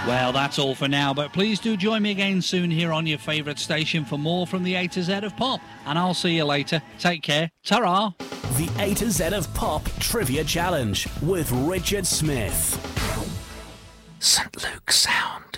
Well, that's all for now, but please do join me again soon here on your favourite station for more from the A to Z of Pop. And I'll see you later. Take care. Ta-ra! The A to Z of Pop Trivia Challenge with Richard Smith. St. Luke's Sound.